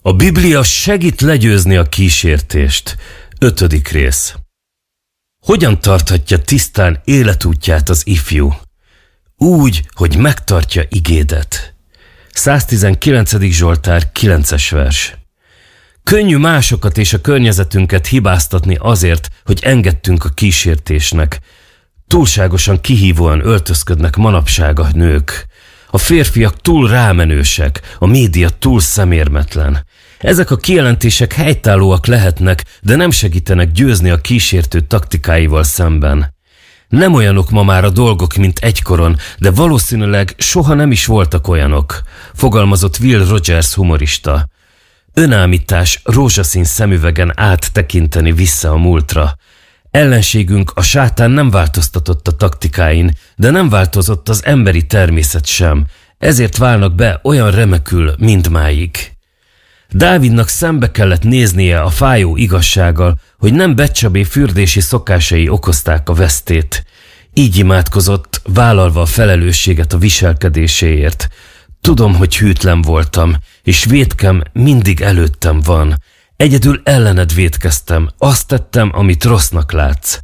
A Biblia segít legyőzni a kísértést. 5. rész. Hogyan tarthatja tisztán életútját az ifjú? Úgy, hogy megtartja igédet. 119. Zsoltár 9-es vers. Könnyű másokat és a környezetünket hibáztatni azért, hogy engedtünk a kísértésnek. Túlságosan kihívóan öltözködnek manapság a nők. A férfiak túl rámenősek, a média túl szemérmetlen. Ezek a kijelentések helytállóak lehetnek, de nem segítenek győzni a kísértő taktikáival szemben. Nem olyanok ma már a dolgok, mint egykoron, de valószínűleg soha nem is voltak olyanok, fogalmazott Will Rogers humorista. Önállítás rózsaszín szemüvegen át tekinteni vissza a múltra. Ellenségünk, a sátán nem változtatott a taktikáin, de nem változott az emberi természet sem, ezért válnak be olyan remekül mindmáig. Dávidnak szembe kellett néznie a fájó igazsággal, hogy nem Betcsabé fürdési szokásai okozták a vesztét. Így imádkozott, vállalva a felelősséget a viselkedéséért. Tudom, hogy hűtlen voltam, és vétkem mindig előttem van. Egyedül ellened vétkeztem, azt tettem, amit rossznak látsz.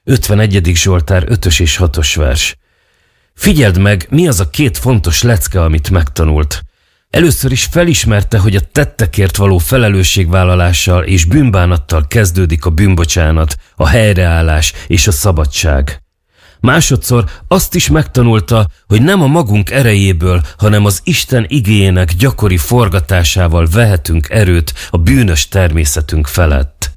51. Zsoltár 5. és 6. vers. Figyeld meg, mi az a 2 fontos lecke, amit megtanult. Először is felismerte, hogy a tettekért való felelősségvállalással és bűnbánattal kezdődik a bűnbocsánat, a helyreállás és a szabadság. Másodszor azt is megtanulta, hogy nem a magunk erejéből, hanem az Isten igéjének gyakori forgatásával vehetünk erőt a bűnös természetünk felett.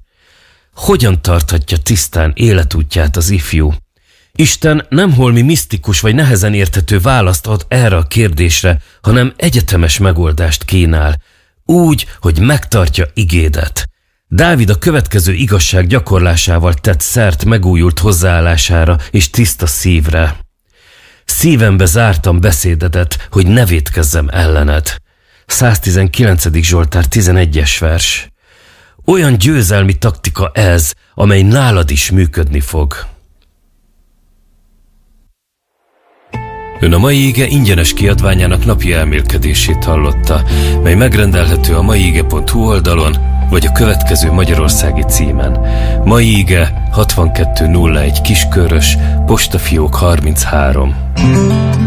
Hogyan tarthatja tisztán életútját az ifjú? Isten nem holmi misztikus vagy nehezen érthető választ ad erre a kérdésre, hanem egyetemes megoldást kínál, úgy, hogy megtartja igédet. Dávid a következő igazság gyakorlásával tett szert megújult hozzáállására és tiszta szívre. Szívembe zártam beszédedet, hogy ne vétkezzem ellened. 119. Zsoltár 11-es vers. Olyan győzelmi taktika ez, amely nálad is működni fog. Ön a mai ige ingyenes kiadványának napi elmélkedését hallotta, mely megrendelhető a maiige.hu oldalon, vagy a következő magyarországi címen. Mai ige 6201 Kiskörös, postafiók 33.